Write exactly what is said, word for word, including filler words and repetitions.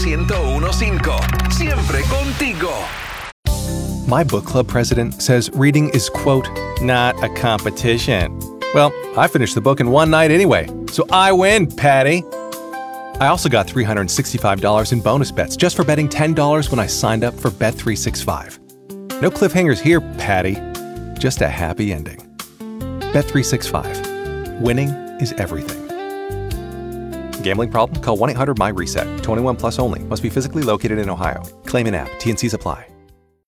ciento uno punto cinco. Siempre contigo. My book club president says reading is, quote, not a competition. Well, I finished the book in one night anyway, so I win, Patty. I also got three hundred sixty-five dollars in bonus bets just for betting ten dollars when I signed up for Bet three sixty-five. No cliffhangers here, Patty. Just a happy ending. Bet three sixty-five. Winning is everything. Gambling problem? Call one eight hundred M Y RESET. twenty-one plus only. Must be physically located in Ohio. Claim in app. T and Cs apply.